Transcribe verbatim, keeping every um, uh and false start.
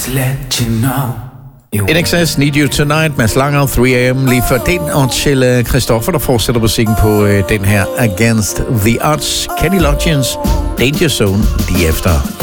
Just let you know. N X S, Need You Tonight, Mads Langer, tre a m lige før den, og til Christoffer, der fortsætter musikken på øh, den her Against the Odds. Kenny Loggins, Danger Zone, lige efter.